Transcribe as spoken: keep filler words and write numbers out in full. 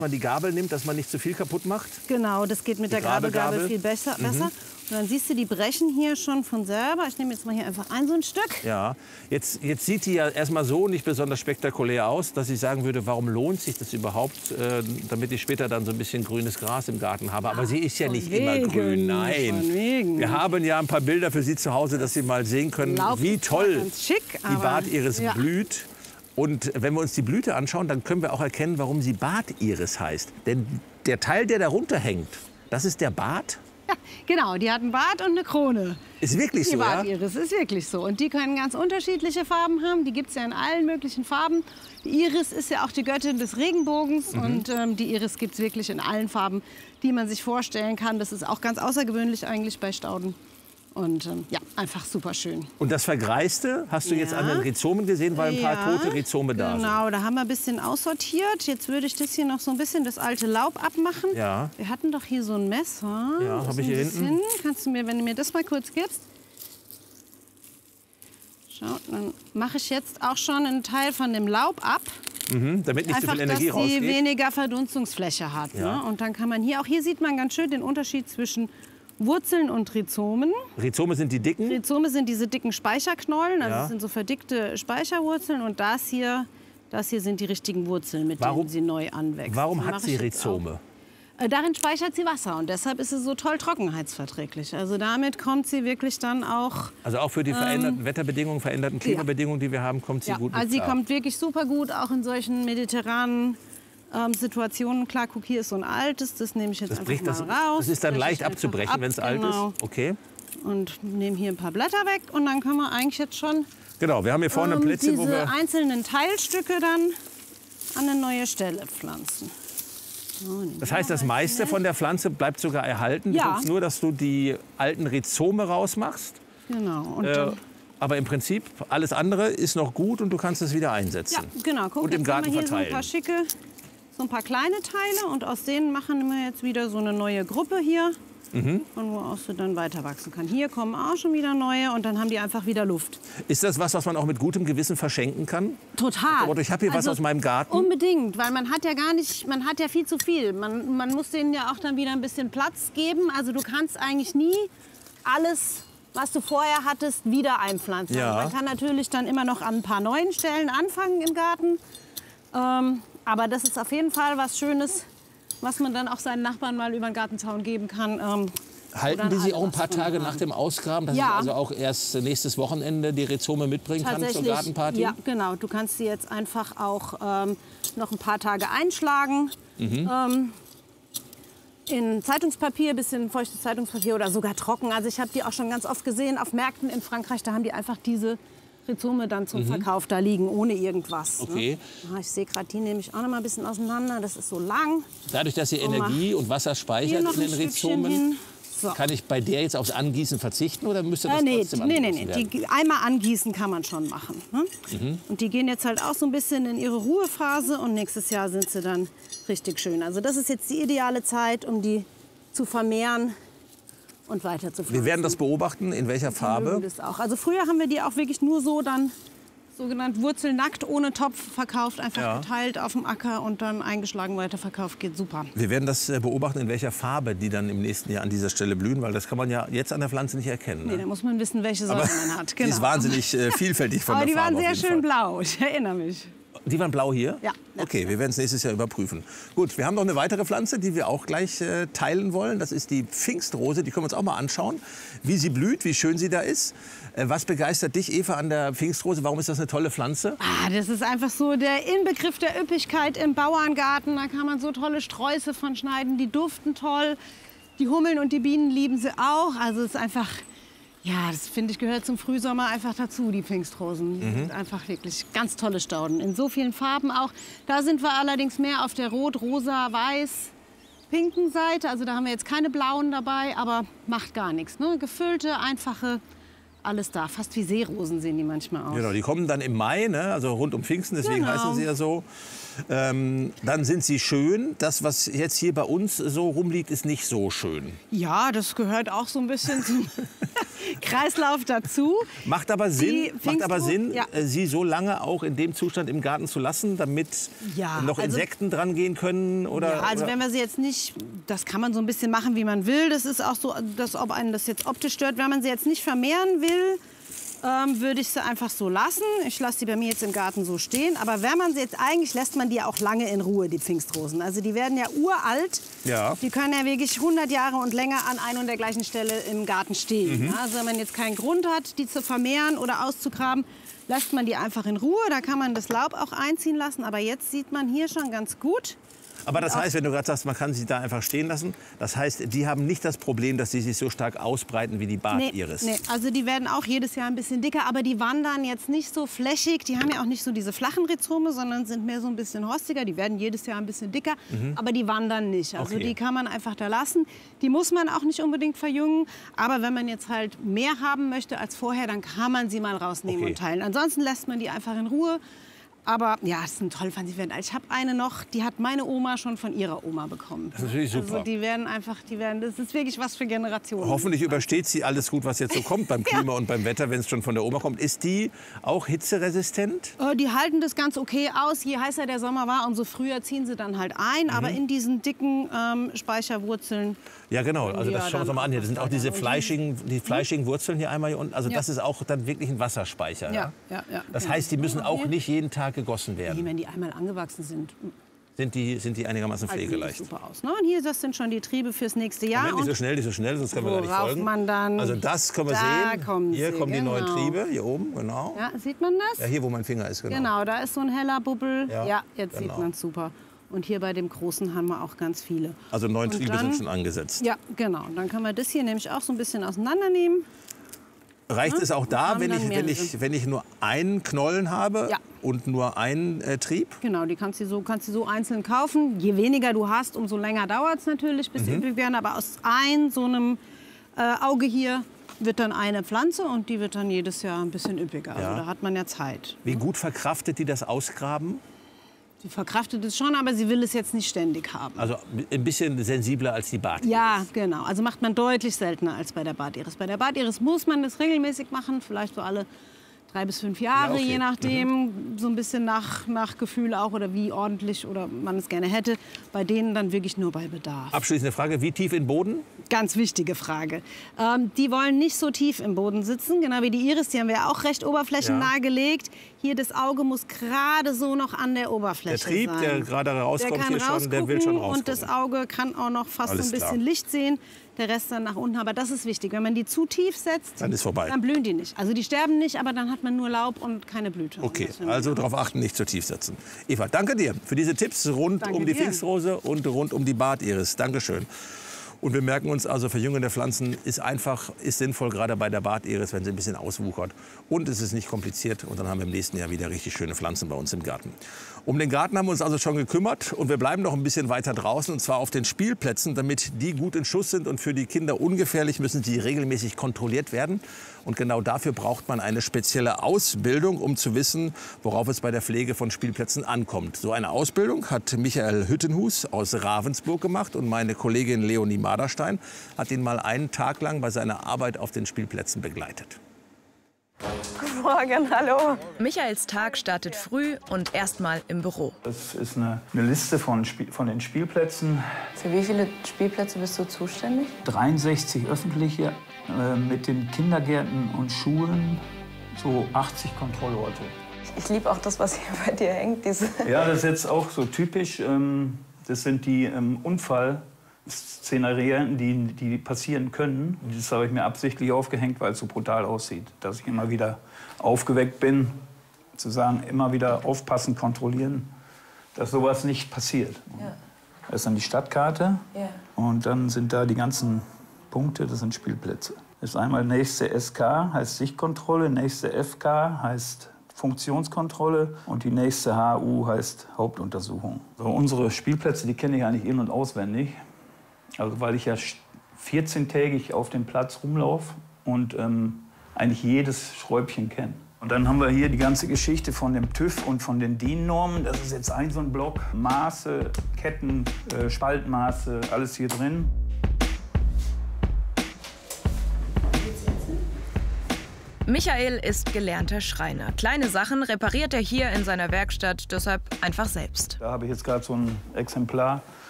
man die Gabel nimmt, dass man nicht zu viel kaputt macht. Genau, das geht mit der Grabegabel viel besser. Mhm. besser. Und dann siehst du, die brechen hier schon von selber. Ich nehme jetzt mal hier einfach ein so ein Stück. Ja, jetzt, jetzt sieht die ja erstmal so nicht besonders spektakulär aus, dass ich sagen würde, warum lohnt sich das überhaupt, äh, damit ich später dann so ein bisschen grünes Gras im Garten habe. Aber sie ist ja nicht wegen, immer grün, nein. von wegen. Wir haben ja ein paar Bilder für Sie zu Hause, dass Sie mal sehen können, Laub wie ist zwar toll ganz schick, die aber- Bartiris ja. blüht. Und wenn wir uns die Blüte anschauen, dann können wir auch erkennen, warum sie Bartiris heißt. Denn der Teil, der darunter hängt, das ist der Bart. Ja, genau, die hat einen Bart und eine Krone. Ist wirklich Die so, ja? Bartiris ist wirklich so. Und die können ganz unterschiedliche Farben haben. Die gibt es ja in allen möglichen Farben. Die Iris ist ja auch die Göttin des Regenbogens. Mhm. Und ähm, die Iris gibt es wirklich in allen Farben, die man sich vorstellen kann. Das ist auch ganz außergewöhnlich eigentlich bei Stauden. Und ähm, ja, einfach super schön. Und das Vergreiste hast du jetzt Ja. an den Rhizomen gesehen, weil ein paar Ja, tote Rhizome da sind. Genau, da haben wir ein bisschen aussortiert. Jetzt würde ich das hier noch so ein bisschen das alte Laub abmachen. Ja. Wir hatten doch hier so ein Messer. Ja, Wo hab ist ich hier denn das hinten. hin? Kannst du mir, wenn du mir das mal kurz gibst. Schau, dann mache ich jetzt auch schon einen Teil von dem Laub ab. Mhm, damit nicht Einfach, so viel Energie dass sie rausgeht. weniger Verdunstungsfläche hat. Ja. Ne? Und dann kann man hier, auch hier sieht man ganz schön den Unterschied zwischen Wurzeln und Rhizomen. Rhizome sind die dicken. Rhizome sind diese dicken Speicherknollen, also Ja. das sind so verdickte Speicherwurzeln. Und das hier, das hier sind die richtigen Wurzeln, mit Warum- denen sie neu anwächst. Warum Die hat mache sie ich jetzt Rhizome? auch. Äh, Darin speichert sie Wasser und deshalb ist sie so toll trockenheitsverträglich. Also damit kommt sie wirklich dann auch... Also auch für die veränderten Wetterbedingungen, veränderten Klimabedingungen, die wir haben, kommt sie Ja, gut mit also sie klar. kommt wirklich super gut, auch in solchen mediterranen ähm, Situationen. Klar, guck, hier ist so ein altes, das nehme ich jetzt Das, einfach bricht, mal das, raus. das ist dann breche leicht ich einfach abzubrechen, ab, wenn es alt genau. ist. Okay. Und nehme hier ein paar Blätter weg und dann können wir eigentlich jetzt schon Genau, wir haben hier vorne ähm, Plätze, diese wo wir... einzelnen Teilstücke dann an eine neue Stelle pflanzen. So, den Das heißt, das meiste von der Pflanze bleibt sogar erhalten. Ja. Du guckst nur, dass du die alten Rhizome rausmachst. Genau. Und Äh, dann, aber im Prinzip, alles andere ist noch gut und du kannst es wieder einsetzen. ja, genau. Guck, und im jetzt Garten haben wir hier so ein verteilen. paar schicke, so ein paar kleine Teile und aus denen machen wir jetzt wieder so eine neue Gruppe hier. Mhm. Von wo aus sie dann weiter wachsen kann. Hier kommen auch schon wieder neue und dann haben die einfach wieder Luft. Ist das was, was man auch mit gutem Gewissen verschenken kann? Total. Oder ich habe hier was aus meinem Garten. Unbedingt, weil man hat ja gar nicht, man hat ja viel zu viel. Man, man muss denen ja auch dann wieder ein bisschen Platz geben. Also du kannst eigentlich nie alles, was du vorher hattest, wieder einpflanzen. Ja. Man kann natürlich dann immer noch an ein paar neuen Stellen anfangen im Garten. Ähm, aber das ist auf jeden Fall was Schönes, was man dann auch seinen Nachbarn mal über den Gartenzaun geben kann. Ähm, Halten dann die sie alle auch ein was paar von Tage haben. nach dem Ausgraben, dass Ja. ich also auch erst nächstes Wochenende die Rhizome mitbringen kann zur Tatsächlich, Gartenparty? ja, genau. Du kannst sie jetzt einfach auch ähm, noch ein paar Tage einschlagen. Ähm, in Zeitungspapier, bisschen feuchtes Zeitungspapier oder sogar trocken. Also ich habe die auch schon ganz oft gesehen auf Märkten in Frankreich. Da haben die einfach diese Rhizome dann zum Verkauf da liegen, ohne irgendwas. Okay. Ne? Ah, ich sehe gerade, die nehme ich auch noch mal ein bisschen auseinander. Das ist so lang. Dadurch, dass sie So, mach Energie und Wasser Hier speichert noch in ein den Stückchen Rhizomen, hin. So. kann ich bei der jetzt aufs Angießen verzichten oder müsste das Äh, nee, trotzdem nee, nee, angegossen nee. werden? Die einmal angießen kann man schon machen. Ne? Mhm. Und die gehen jetzt halt auch so ein bisschen in ihre Ruhephase und nächstes Jahr sind sie dann richtig schön. Also das ist jetzt die ideale Zeit, um die zu vermehren und weiter zu pflanzen. Wir werden das beobachten, in welcher Die mögen Farbe. das auch. Also früher haben wir die auch wirklich nur so dann sogenannt wurzelnackt, ohne Topf verkauft, einfach Ja. geteilt auf dem Acker und dann eingeschlagen weiterverkauft. Geht super. Wir werden das äh, beobachten, in welcher Farbe die dann im nächsten Jahr an dieser Stelle blühen, weil das kann man ja jetzt an der Pflanze nicht erkennen. Nee, Ne? da muss man wissen, welche Sorte man hat. Die ist wahnsinnig äh, vielfältig von Aber der die Farbe waren sehr auf jeden schön Fall. blau, ich erinnere mich. Die waren blau hier? Ja. Okay, wir werden es nächstes Jahr überprüfen. Gut, wir haben noch eine weitere Pflanze, die wir auch gleich äh, teilen wollen. Das ist die Pfingstrose. Die können wir uns auch mal anschauen, wie sie blüht, wie schön sie da ist. Äh, was begeistert dich, Eva, an der Pfingstrose? Warum ist das eine tolle Pflanze? Ah, das ist einfach so der Inbegriff der Üppigkeit im Bauerngarten. Da kann man so tolle Sträuße von schneiden. Die duften toll. Die Hummeln und die Bienen lieben sie auch. Also es ist einfach, ja, das finde ich gehört zum Frühsommer einfach dazu, die Pfingstrosen. Die sind einfach wirklich ganz tolle Stauden. In so vielen Farben auch. Da sind wir allerdings mehr auf der Rot, Rosa, Weiß, pinken Seite. Also da haben wir jetzt keine blauen dabei, aber macht gar nichts. Ne? Gefüllte, einfache, alles da. Fast wie Seerosen sehen die manchmal aus. Genau, die kommen dann im Mai, ne? Also rund um Pfingsten, deswegen Genau. heißen sie ja so. Ähm, dann sind sie schön. Das, was jetzt hier bei uns so rumliegt, ist nicht so schön. Ja, das gehört auch so ein bisschen zum, Kreislauf dazu. Macht aber Sinn, macht aber Sinn ja. sie so lange auch in dem Zustand im Garten zu lassen, damit ja, noch also, Insekten dran gehen können? Oder, ja, also oder? wenn wir sie jetzt nicht, das kann man so ein bisschen machen, wie man will. Das ist auch so, dass, ob einen das jetzt optisch stört. Wenn man sie jetzt nicht vermehren will, ähm, würde ich sie einfach so lassen. Ich lasse die bei mir jetzt im Garten so stehen. Aber wenn man sie jetzt, eigentlich lässt man die ja auch lange in Ruhe, die Pfingstrosen. Also die werden ja uralt. Ja. Die können ja wirklich hundert Jahre und länger an einer und der gleichen Stelle im Garten stehen. Mhm. Also wenn man jetzt keinen Grund hat, die zu vermehren oder auszugraben, lässt man die einfach in Ruhe. Da kann man das Laub auch einziehen lassen. Aber jetzt sieht man hier schon ganz gut. Aber das heißt, wenn du gerade sagst, man kann sie da einfach stehen lassen, das heißt, die haben nicht das Problem, dass sie sich so stark ausbreiten wie die Bartiris. Nee, nee, also die werden auch jedes Jahr ein bisschen dicker, aber die wandern jetzt nicht so flächig. Die haben ja auch nicht so diese flachen Rhizome, sondern sind mehr so ein bisschen rostiger. Die werden jedes Jahr ein bisschen dicker, mhm. aber die wandern nicht. Also okay. die kann man einfach da lassen. Die muss man auch nicht unbedingt verjüngen. Aber wenn man jetzt halt mehr haben möchte als vorher, dann kann man sie mal rausnehmen okay. und teilen. Ansonsten lässt man die einfach in Ruhe. Aber ja, es ist ein toll Fancy-Event. Ich habe eine noch, die hat meine Oma schon von ihrer Oma bekommen. Das ist natürlich super. Also die werden einfach, die werden, das ist wirklich was für Generationen. Hoffentlich übersteht sie alles gut, was jetzt so kommt beim Klima ja. und beim Wetter, wenn es schon von der Oma kommt. Ist die auch hitzeresistent? Äh, die halten das ganz okay aus. Je heißer der Sommer war, umso früher ziehen sie dann halt ein. Mhm. Aber in diesen dicken ähm, Speicherwurzeln. Ja, genau. Also das schauen wir uns mal an hier. Das sind auch diese fleischigen, die fleischigen Wurzeln hier einmal hier unten. Also ja. das ist auch dann wirklich ein Wasserspeicher. Ja. Ja, ja, das ja. heißt, die müssen auch nicht jeden Tag gegossen werden. Wenn die einmal angewachsen sind. Sind die, sind die einigermaßen pflegeleicht? Super aus. Ne? Und hier, das sind schon die Triebe fürs nächste Jahr. Moment, nicht so schnell, nicht so schnell, sonst können wir gar nicht folgen. Man dann, also das können wir da sehen. Kommen hier sie, kommen die genau. neuen Triebe, hier oben, genau. Ja, sieht man das? Ja, hier, wo mein Finger ist, genau. Genau, da ist so ein heller Bubbel. Ja, ja jetzt genau. sieht man es super. Und hier bei dem Großen haben wir auch ganz viele. Also neun und Triebe dann, sind schon angesetzt. Ja, genau. Und dann kann man das hier nämlich auch so ein bisschen auseinandernehmen. Reicht ja? es auch da, wenn ich, wenn, ich, wenn ich nur einen Knollen habe ja. und nur einen äh, Trieb? Genau, die kannst du so, kannst du so einzeln kaufen. Je weniger du hast, umso länger dauert es natürlich, bis mhm. die üppig werden. Aber aus ein so einem äh, Auge hier wird dann eine Pflanze und die wird dann jedes Jahr ein bisschen üppiger. Ja. Also da hat man ja Zeit. Wie gut verkraftet die das Ausgraben? Sie verkraftet es schon, aber sie will es jetzt nicht ständig haben. Also ein bisschen sensibler als die Bartiris? Ja, genau. Also macht man deutlich seltener als bei der Bartiris. Bei der Bartiris muss man das regelmäßig machen, vielleicht so alle drei bis fünf Jahre, ja, okay. je nachdem, mhm. so ein bisschen nach, nach Gefühl auch oder wie ordentlich oder man es gerne hätte. Bei denen dann wirklich nur bei Bedarf. Abschließende Frage, wie tief in den Boden? Ganz wichtige Frage. Ähm, die wollen nicht so tief im Boden sitzen, genau wie die Iris, die haben wir ja auch recht oberflächennah ja. gelegt. Hier das Auge muss gerade so noch an der Oberfläche sein. Der Trieb, sein. der gerade rauskommt, der hier schon, der will schon rauskommen. Und das Auge kann auch noch fast Alles so ein bisschen klar. Licht sehen. Der Rest dann nach unten. Aber das ist wichtig. Wenn man die zu tief setzt, dann ist vorbei. Dann blühen die nicht. Also die sterben nicht, aber dann hat man nur Laub und keine Blüte. Okay, also darauf achten, nicht zu tief setzen. Eva, danke dir für diese Tipps rund danke um die dir. Pfingstrose und rund um die Bartiris. Dankeschön. Und wir merken uns also, Verjüngen der Pflanzen ist einfach, ist sinnvoll, gerade bei der Bartiris, wenn sie ein bisschen auswuchert. Und es ist nicht kompliziert. Und dann haben wir im nächsten Jahr wieder richtig schöne Pflanzen bei uns im Garten. Um den Garten haben wir uns also schon gekümmert. Und wir bleiben noch ein bisschen weiter draußen, und zwar auf den Spielplätzen. Damit die gut in Schuss sind und für die Kinder ungefährlich, müssen sie regelmäßig kontrolliert werden. Und genau dafür braucht man eine spezielle Ausbildung, um zu wissen, worauf es bei der Pflege von Spielplätzen ankommt. So eine Ausbildung hat Michael Hüttenhus aus Ravensburg gemacht. Und meine Kollegin Leonie Maderstein hat ihn mal einen Tag lang bei seiner Arbeit auf den Spielplätzen begleitet. Guten Morgen, hallo. Michaels Tag startet früh und erstmal im Büro. Das ist eine, eine Liste von, Spiel, von den Spielplätzen. Für wie viele Spielplätze bist du zuständig? dreiundsechzig öffentliche, äh, mit den Kindergärten und Schulen so achtzig Kontrollorte. Ich liebe auch das, was hier bei dir hängt. Diese ja, das ist jetzt auch so typisch. Ähm, das sind die ähm, Unfallszenarien, die, die passieren können. Das habe ich mir absichtlich aufgehängt, weil es so brutal aussieht. Dass ich immer wieder aufgeweckt bin, zu sagen, immer wieder aufpassen, kontrollieren, dass sowas nicht passiert. Ja. Das ist dann die Stadtkarte ja. und dann sind da die ganzen Punkte, das sind Spielplätze. Das ist einmal nächste S K, heißt Sichtkontrolle, nächste F K heißt Funktionskontrolle und die nächste H U heißt Hauptuntersuchung. So, unsere Spielplätze, die kenne ich eigentlich in- und auswendig, also weil ich ja vierzehntägig auf dem Platz rumlaufe und ähm, eigentlich jedes Schräubchen kenne. Und dann haben wir hier die ganze Geschichte von dem TÜV und von den D I N-Normen. Das ist jetzt ein so ein Block. Maße, Ketten, äh, Spaltmaße, alles hier drin. Michael ist gelernter Schreiner. Kleine Sachen repariert er hier in seiner Werkstatt deshalb einfach selbst. Da habe ich jetzt gerade so ein Exemplar